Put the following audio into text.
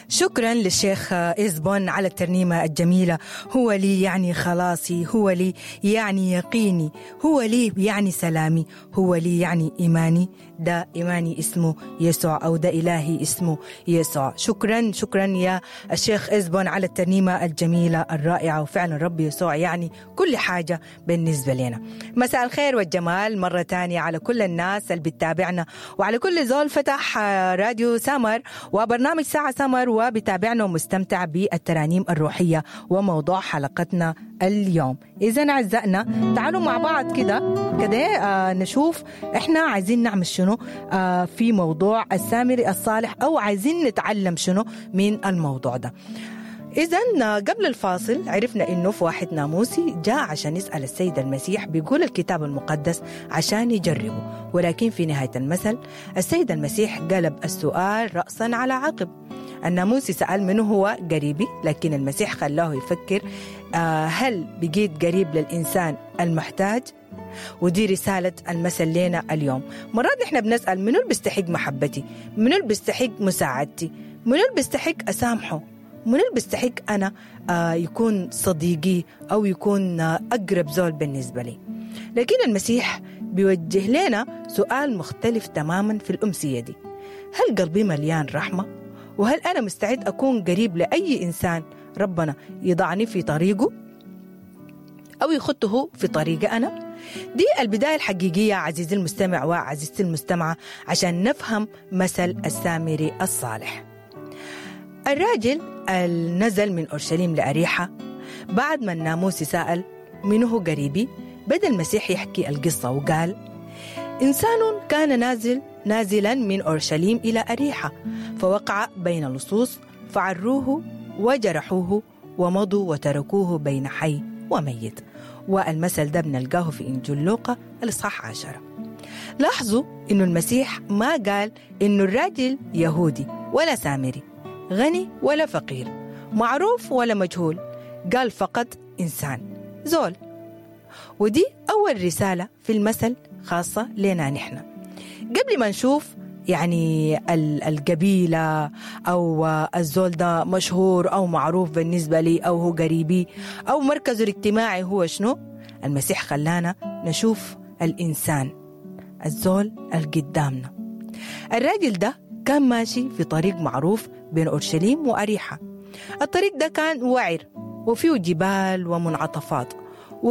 شكرا للشيخ إزبون على الترنيمة الجميلة. هو لي يعني خلاصي، هو لي يعني يقيني، هو لي يعني سلامي، هو لي يعني إيماني. ده إيماني اسمه يسوع، أو ده إلهي اسمه يسوع. شكرا شكرا يا الشيخ إزبون على الترنيمة الجميلة الرائعة. وفعلا رب يسوع يعني كل حاجة بالنسبة لنا. مساء الخير والجمال مرة تانية على كل الناس اللي بتتابعنا، وعلى كل زول فتح راديو سمر وبرنامج ساعة سمر وبتابعنا ومستمتع بالترانيم الروحية وموضوع حلقتنا اليوم. إذن أعزائنا تعالوا مع بعض كده نشوف إحنا عايزين نعمل شنو في موضوع السامري الصالح، أو عايزين نتعلم شنو من الموضوع ده. إذن قبل الفاصل عرفنا إنه في واحد ناموسي جاء عشان يسأل السيد المسيح، بيقول الكتاب المقدس عشان يجربه، ولكن في نهاية المثل السيد المسيح قلب السؤال رأسا على عقب. الناموسي سأل منه هو قريبي، لكن المسيح خلاه يفكر هل بقيت قريب للإنسان المحتاج؟ ودي رسالة المثل لنا اليوم. مرات إحنا بنسأل منو اللي بيستحق محبتي، منو اللي بيستحق مساعدتي، منو اللي بيستحق أسامحه، منو اللي بيستحق أنا يكون صديقي أو يكون أقرب زول بالنسبة لي. لكن المسيح بيوجه لنا سؤال مختلف تماما في الأمسية دي. هل قلبي مليان رحمة؟ وهل أنا مستعد أكون قريب لأي إنسان ربنا يضعني في طريقه أو يخطه في طريقي أنا؟ دي البداية الحقيقية عزيزي المستمع وعزيزتي المستمعة عشان نفهم مثل السامري الصالح. الراجل نزل من أورشليم لأريحة بعد ما الناموسي سأل منه هو قريبي. بدأ المسيح يحكي القصة وقال: إنسان كان نازلا من أورشليم إلى أريحة، فوقع بين لصوص فعروه وجرحوه ومضوا وتركوه بين حي وميت. والمثل ده بنلقاه في إنجيل لوقا الإصحاح 10. لاحظوا إنه المسيح ما قال إنه الراجل يهودي ولا سامري، غني ولا فقير، معروف ولا مجهول، قال فقط إنسان زول. ودي أول رسالة في المثل خاصة لنا نحن. قبل ما نشوف يعني القبيلة أو الزول ده مشهور أو معروف بالنسبة لي أو هو قريبي أو مركزه الاجتماعي هو شنو، المسيح خلانا نشوف الإنسان، الزول القدامنا. الراجل ده كان ماشي في طريق معروف بين أورشليم وأريحة. الطريق ده كان وعر وفيه جبال ومنعطفات،